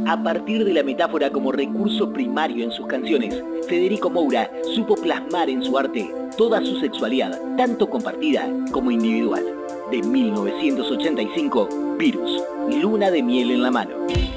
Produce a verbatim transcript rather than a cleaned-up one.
A partir de la metáfora como recurso primario en sus canciones, Federico Moura supo plasmar en su arte toda su sexualidad, tanto compartida como individual. De mil novecientos ochenta y cinco, Virus, Luna de miel en la mano.